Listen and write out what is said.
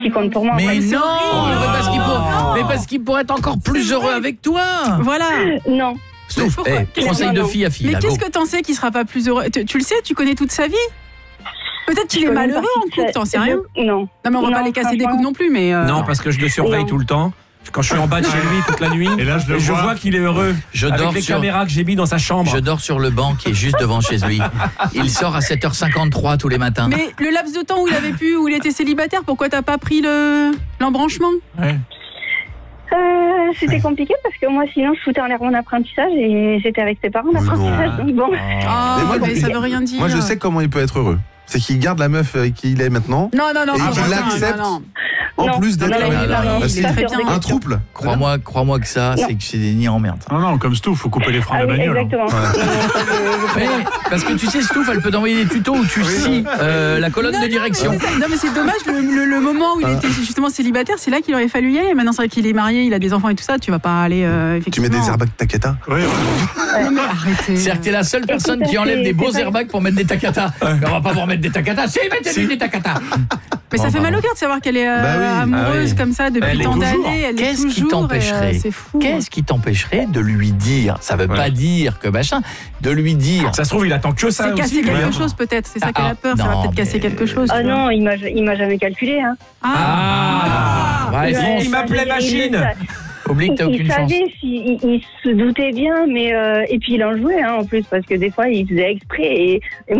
qui compte pour moi. Mais Ouais. non, mais parce qu'il pourrait être encore plus heureux avec toi. Voilà. Non. Sauf, conseil de fille à fille. Mais là, qu'est-ce go. que t'en sais qu'il sera pas plus heureux? Tu le sais, tu connais toute sa vie? Peut-être qu'il est Je connais malheureux pas en toute sa- couple, t'en sais rien? Non. Non, mais on va pas les casser des coups non plus, mais. Non, parce que je le surveille Non. tout le temps. Quand je suis en bas de chez lui toute la nuit, Et là, je le vois. vois qu'il est heureux. Je avec dors les sur- caméras que j'ai mis dans sa chambre. Je dors sur le banc qui est juste devant chez lui. Il sort à 7h53 tous les matins. Mais le laps de temps où il était célibataire, pourquoi t'as pas pris l'embranchement? Ouais. C'était compliqué parce que moi, sinon, je foutais en l'air mon apprentissage et j'étais avec ses parents d'apprentissage. Donc bon. Ah, Mais moi, mais ça veut rien dire. Moi, je sais comment il peut être heureux. C'est qu'il garde la meuf avec qui il est maintenant. Non, Et Corentin, il l'accepte. non. En Non, plus d'être non, avec il est elle. pas- Bah, il si. est très bien. Un trouble. Crois-moi que ça, Non. c'est que c'est des nids en merde. Non, comme Stouff, faut couper les freins Ah de la oui, bagnole. exactement. Mais, parce que tu sais, Stouff, elle peut t'envoyer des tutos où tu scies la colonne de direction. Non, mais c'est dommage, le moment où il était justement célibataire, c'est là qu'il aurait fallu y aller. Maintenant, c'est vrai qu'il est marié, il a des enfants et tout ça, tu vas pas aller Tu mets effectivement. des airbags Takata. Ouais, Non, mais arrêtez. C'est-à-dire que t'es la seule personne Écoute, qui enlève des beaux c'est pas- airbags pour mettre des Takata. Mais on va pas vous remettre des Takata. Si, mettez-lui des Takata. Mais ça Oh, fait mal pardon. au cœur de savoir qu'elle est Bah oui. amoureuse Ah oui. comme ça depuis Elle est tant toujours. d'années. Elle est Qu'est-ce qui toujours, t'empêcherait c'est fou. Qu'est-ce qui t'empêcherait de lui dire? Ça veut pas dire que machin. De lui dire. Ça se trouve, il attend que ça C'est aussi. casser lui, hein. quelque chose peut-être, c'est ça qu'elle Ah, a peur, ça va non, peut-être casser mais- quelque chose. Ah tu vois. non, il m'a jamais calculé. Hein. Ouais, Ouais, fonce. il m'appelait machine. Oublie que t'as aucune il chance. savait, il se doutait bien, mais et puis il en jouait hein, en plus parce que des fois il faisait exprès et